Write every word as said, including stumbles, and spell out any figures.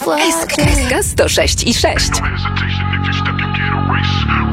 S K sto sześć i sześć. No hesitation, if you step, you get erased.